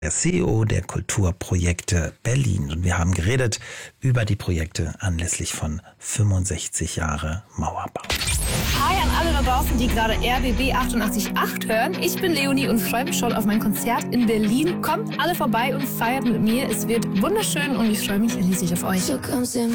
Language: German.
Der CEO der Kulturprojekte Berlin. Und wir haben geredet über die Projekte anlässlich von 65 Jahre Mauerbau. Hi an alle da draußen, die gerade RBB 88.8 hören. Ich bin Leonie und freue mich schon auf mein Konzert in Berlin. Kommt alle vorbei und feiert mit mir. Es wird wunderschön und ich freue mich riesig auf euch.